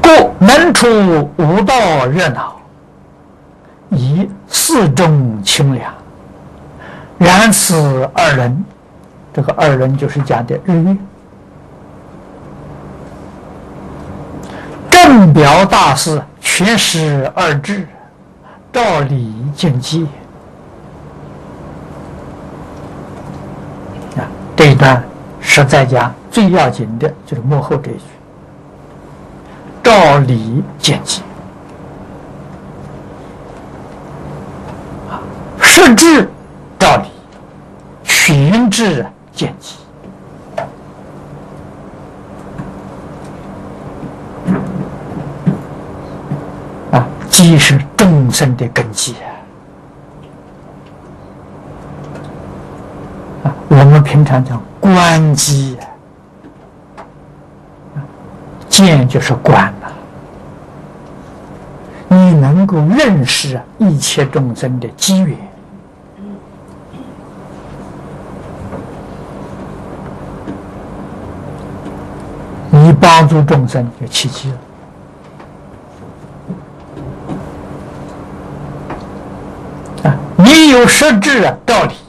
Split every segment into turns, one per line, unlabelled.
故能出五道热闹，以四众清凉。然此二人，这个二人就是讲的日月。正表大事，全实二致，照理见机。这一段实在讲最要紧的就是幕后这一句，照理见机。实质照理，全知见机。机是众生的根基我们平常讲观机见就是观你能够认识一切众生的机缘，你帮助众生就起机了。你有实质道理，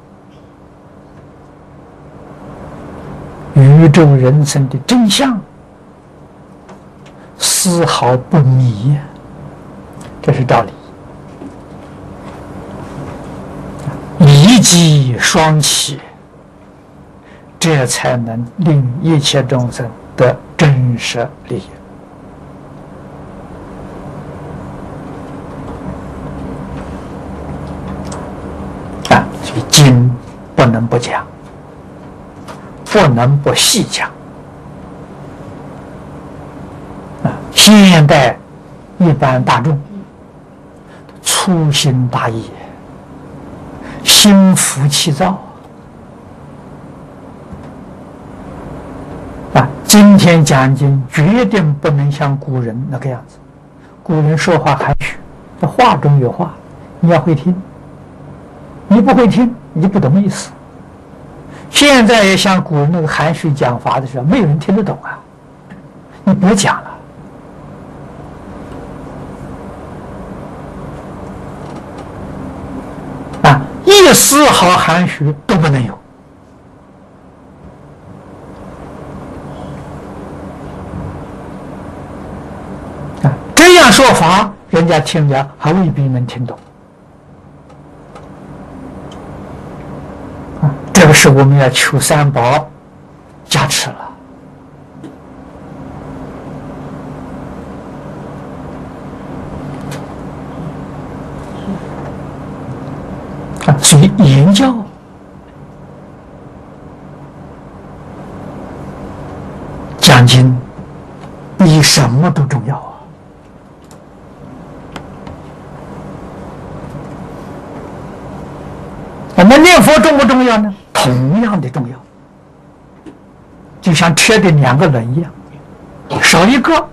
宇宙人生的真相丝毫不迷，这是道理。理机双起，这才能令一切众生得真实利益。经不能不讲，不能不细讲。现代一般大众粗心大意，心浮气躁今天讲经决定不能像古人那个样子。古人说话含蓄，这话中有话，你要会听。你不会听，你就不懂意思。现在也像古人那个含蓄讲法的时候，没有人听得懂你别讲了一丝毫含蓄都不能有这样说法，人家听了还未必能听懂。这个是我们要求三宝加持了所以言教讲经比什么都重要那念佛重不重要呢？同样的重要，就像车的两个轮一样，少一个